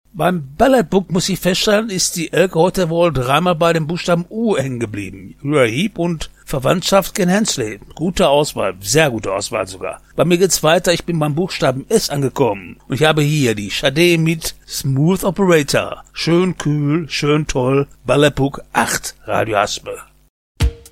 Beim Ballad Book muss ich feststellen, ist die Elke heute wohl dreimal bei dem Buchstaben U hängen geblieben. Uriah Heep und Verwandtschaft Ken Hensley. Gute Auswahl, sehr gute Auswahl sogar. Bei mir geht's weiter, ich bin beim Buchstaben S angekommen. Und ich habe hier die Sade mit Smooth Operator. Schön kühl, schön toll. Ballad Book 8, Radio Haspe.